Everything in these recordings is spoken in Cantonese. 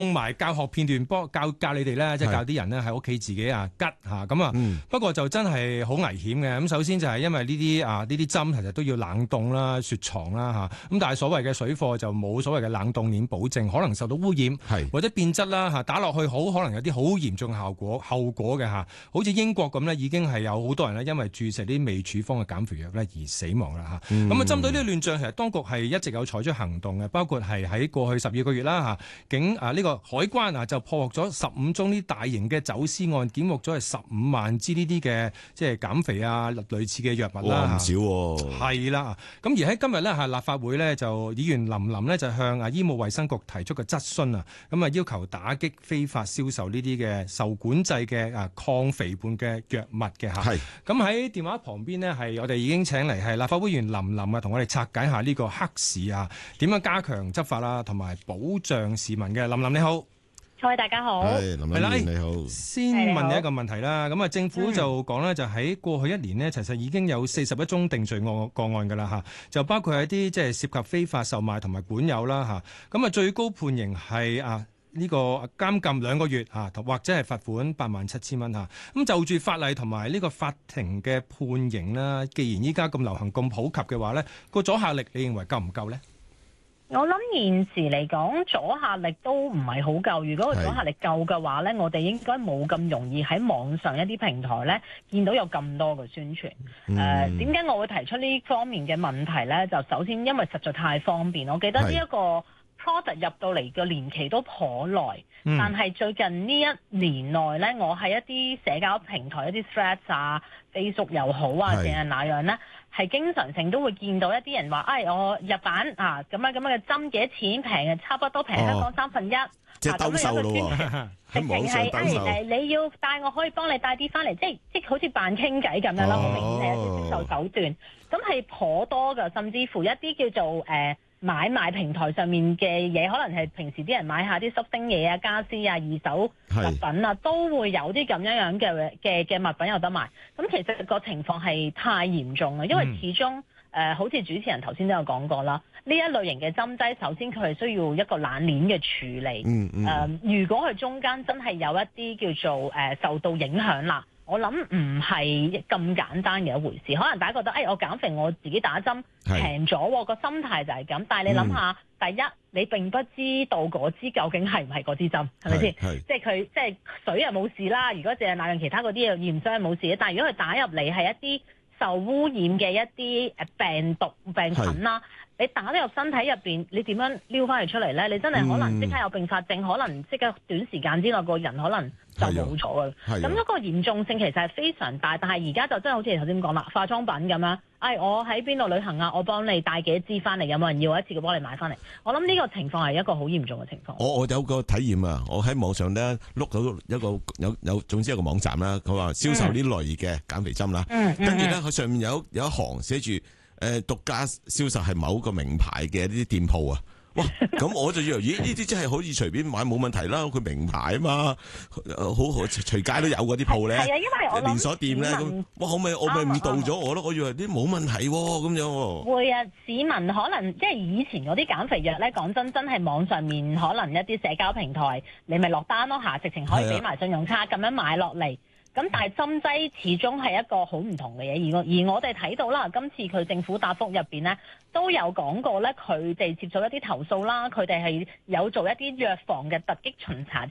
埋教學片段教你哋咧，即係教啲人咧喺屋企自己吉嚇咁啊。不過就真係好危險嘅。咁首先就係因為呢啲針其實都要冷凍啦、雪藏啦嚇。咁但係所謂嘅水貨就冇所謂嘅冷凍鏈保證，可能受到污染或者變質啦嚇。打落去可能有啲好嚴重嘅後果嘅嚇。好似英國咁咧，已經係有好多人咧因為注射啲未處方嘅減肥藥咧而死亡啦嚇。咁針對呢個亂象，其實當局係一直有採取行動嘅，包括係喺過去12個月啦嚇，呢個海關就破獲咗15宗呢大型嘅走私案，檢獲咗係15萬支呢啲嘅即係減肥類似嘅藥物啦。 唔少喎。 係啦，咁而喺今日咧立法會咧就議員林琳咧就向醫務衛生局提出個質詢啊，咁要求打擊非法銷售呢啲嘅受管制嘅抗肥胖嘅藥物嘅嚇。咁喺電話旁邊呢，係我哋已經請嚟係立法會議員林琳同我哋拆解下呢個黑市點樣加強執法同埋保障市民嘅。林琳你好。 各位大家好， 林琳你好。 先問你一個問題啦，咁政府就講咧，就喺過去1年呢，其實已經有41宗定罪個案㗎啦嚇，就包括一啲即係涉及非法售賣同埋管有啦嚇，咁最高判刑係呢個監禁2個月或者係罰款87,000蚊嚇。咁就住法例同埋呢個法庭嘅判刑啦，既然依家咁流行咁普及嘅話咧，個阻嚇力你認為夠唔夠咧？ 我諗現時嚟講阻嚇力都唔係好夠。如果個阻嚇力夠嘅話呢，我哋應該冇咁容易喺網上一啲平台呢見到有咁多嘅宣傳。點解我會提出呢方面嘅問題呢？就首先因為實在太方便。我記得呢一個 product 入到嚟嘅年期都頗耐，但係最近呢1年內呢，我喺一啲社交平台一啲 Threads Facebook 又好定係那樣呢，係經常性都會見到一啲人話，我日版咁嘅針幾多錢，平嘅差不多平香港1/3， 即係兜售咯喎，喺網上兜售。 你要帶我可以幫你帶啲翻嚟，即係好似扮傾偈咁樣啦，好明顯係一啲銷售手段。咁係頗多㗎，甚至乎一啲叫做買賣平台上面嘅嘢，可能係平時啲人買下啲濕星嘢家私二手物品都會有啲咁樣嘅物品有得賣。咁其實個情況係太嚴重啦，因為始終好似主持人頭先都有講過啦，呢一類型嘅針劑，首先佢係需要一個冷鏈嘅處理。如果佢中間真係有一啲叫做受到影響啦，我諗唔係咁簡單嘅一回事。可能大家覺得我減肥我自己打針平咗，個心態就係咁。但係你諗下，第一你並不知道嗰支究竟係唔係嗰支針，係咪先？即係水又冇事啦。如果淨係那樣其他嗰啲驗傷冇事，但係如果佢打入嚟係一啲受污染嘅一啲病毒病菌啦，你打咗入身體入邊，你點樣撩翻佢出嚟咧？你真係可能即刻有併發症，可能即刻短時間之內個人可能就冇咗㗎。咁嗰個嚴重性其實係非常大，但係而家就真係好似你頭先講啦，化妝品咁樣，我喺邊度旅行我幫你帶幾支翻嚟，有冇人要一次過幫你買翻嚟？我諗呢個情況係一個好嚴重嘅情況。 我有個體驗我喺網上咧碌到一個有總之一個網站啦，佢話銷售呢類嘅減肥針啦，跟住咧佢上面有一行寫住獨家銷售係某個名牌嘅呢啲店鋪啊。哇！咁我就以為呢啲真係可以隨便買冇問題啦，佢名牌啊嘛，好隨街都有嗰啲鋪咧。 係啊，因為我連鎖店咧咁，我咪誤導咗我咯，我以為啲冇問題咁樣。 會啊，市民可能即係以前嗰啲減肥藥咧，講真係網上面可能一啲社交平台，你咪落單咯直情可以俾埋信用卡咁樣買落嚟。咁但係針劑始終係一個好唔同嘅嘢，而我哋睇到啦，今次佢政府答覆入邊呢都有講過咧，佢哋接咗一啲投訴啦，佢哋係有做一啲藥房嘅突擊巡查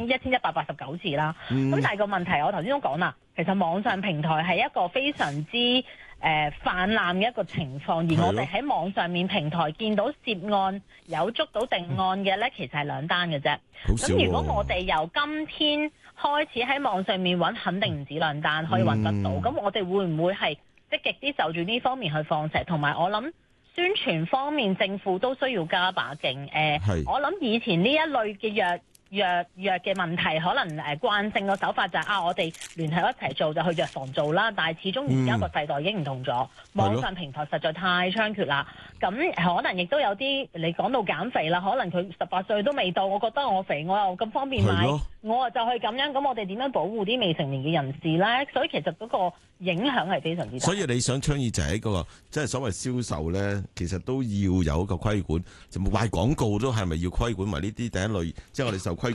1189次啦。咁但係個問題，我頭先都講啦，其實網上平台係一個非常之泛濫嘅一個情況，而我哋喺網上面平台見到涉案有捉到定案嘅咧，其實係2單嘅啫。咁如果我哋由今天開始喺網上面揾，肯定唔止2單可以揾得到。咁我哋會唔會係積極啲就住呢方面去放蛇？同埋我諗宣傳方面，政府都需要加把勁。我諗以前呢一類嘅藥嘅問題，可能慣性個手法就係我哋聯合一齊做就去藥房做啦。但係始終而家個世代已經唔同咗，網上平台實在太猖獗啦。咁可能亦都有啲你講到減肥啦，可能佢18歲都未到，我覺得我肥，我又咁方便買我就係咁樣，咁我哋點樣保護啲未成年嘅人士咧？所以其實嗰個影響係非常之大。 所以你想倡議就係嗰個即係所謂銷售咧，其實都要有一個規管，就賣廣告都係咪要規管埋呢啲第一類，即係我哋受規管